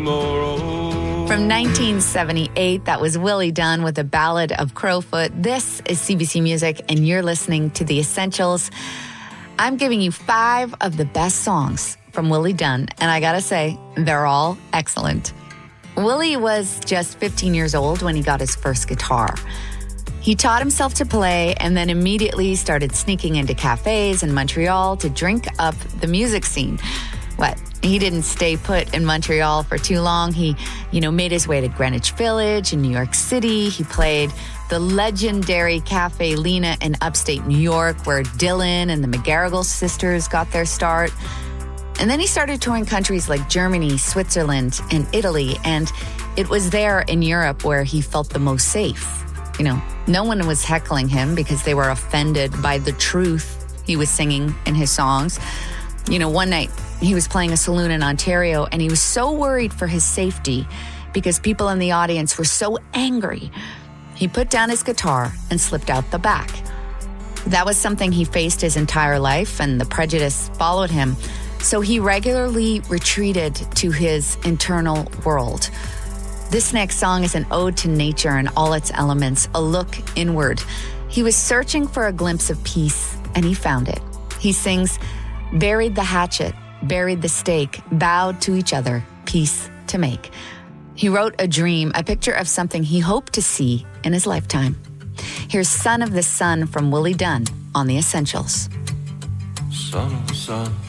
tomorrow. From 1978, that was Willie Dunn with a ballad of Crowfoot. This is CBC Music, and you're listening to The Essentials. I'm giving you 5 of the best songs from Willie Dunn, and I gotta say, they're all excellent. Willie was just 15 years old when he got his first guitar. He taught himself to play and then immediately started sneaking into cafes in Montreal to drink up the music scene. But he didn't stay put in Montreal for too long. He, made his way to Greenwich Village in New York City. He played the legendary Cafe Lena in upstate New York, where Dylan and the McGarrigle sisters got their start. And then he started touring countries like Germany, Switzerland, and Italy. And it was there in Europe where he felt the most safe. No one was heckling him because they were offended by the truth he was singing in his songs. One night he was playing a saloon in Ontario, and he was so worried for his safety because people in the audience were so angry. He put down his guitar and slipped out the back. That was something he faced his entire life, and the prejudice followed him. So he regularly retreated to his internal world. This next song is an ode to nature and all its elements, a look inward. He was searching for a glimpse of peace, and he found it. He sings, "Buried the hatchet, buried the stake, bowed to each other, peace to make." He wrote a dream, a picture of something he hoped to see in his lifetime. Here's Son of the Sun from Willie Dunn on The Essentials. Son of the sun,